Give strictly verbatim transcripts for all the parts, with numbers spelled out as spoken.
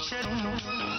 चलूं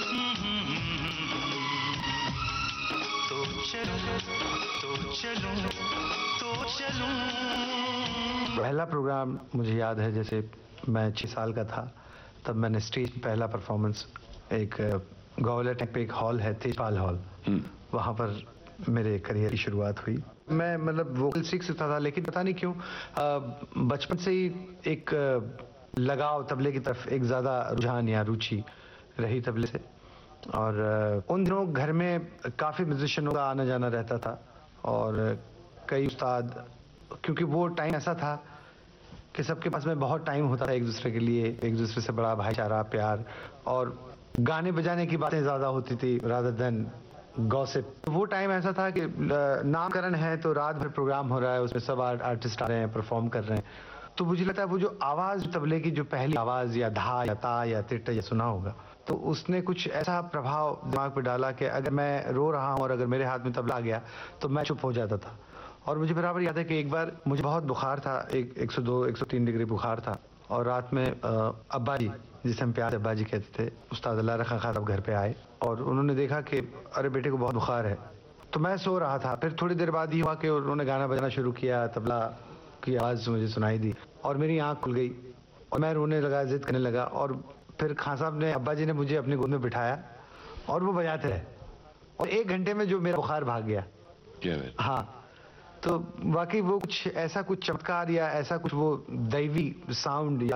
तो चलूं तो चलूं तो चलूं। पहला प्रोग्राम मुझे याद है, जैसे मैं छः साल का था तब मैंने स्टेज पहला परफॉर्मेंस एक गौला टेक पे एक हॉल है तेजपाल हॉल, वहाँ पर मेरे करियर की शुरुआत हुई। मैं मतलब वोकल सीख सकता था, लेकिन पता नहीं क्यों बचपन से ही एक लगाव तबले की तरफ, एक ज़्यादा रुझान या रुचि रही तबले से। और उन दिनों घर में काफ़ी म्यूजिशियनों का आना जाना रहता था और कई उस्ताद, क्योंकि वो टाइम ऐसा था कि सबके पास में बहुत टाइम होता था एक दूसरे के लिए, एक दूसरे से बड़ा भाईचारा, प्यार, और गाने बजाने की बातें ज़्यादा होती थी रादर देन गॉसिप। वो टाइम ऐसा था कि नामकरण है तो रात भर प्रोग्राम हो रहा है, उसमें सब आर्टिस्ट आ रहे हैं, परफॉर्म कर रहे हैं। तो मुझे लगता है वो जो आवाज़ तबले की, जो पहली आवाज़ या धा या ता या तिट या सुना होगा, तो उसने कुछ ऐसा प्रभाव दिमाग पर डाला कि अगर मैं रो रहा हूँ और अगर मेरे हाथ में तबला आ गया तो मैं चुप हो जाता था। और मुझे बराबर याद है कि एक बार मुझे बहुत बुखार था, एक एक सौ दो एक सौ तीन डिग्री बुखार था, और रात में अब्बा जी, जिसे हम प्यार से अब्बा जी कहते थे, उस्ताद अल्लाह रखा खां साहब घर पे आए और उन्होंने देखा कि अरे बेटे को बहुत बुखार है। तो मैं सो रहा था, फिर थोड़ी देर बाद ही हुआ कि उन्होंने गाना बजाना शुरू किया, तबला की आवाज़ मुझे सुनाई दी और मेरी आँख खुल गई और मैं रोने लगा, जिद करने लगा। और फिर खां साहब ने, अब्बा जी ने मुझे अपनी गोद में बिठाया और वो बजाते रहे और एक घंटे में जो मेरा बुखार भाग गया। क्या? हाँ, तो वाकई वो कुछ ऐसा कुछ चमत्कार या ऐसा कुछ वो दैवी साउंड या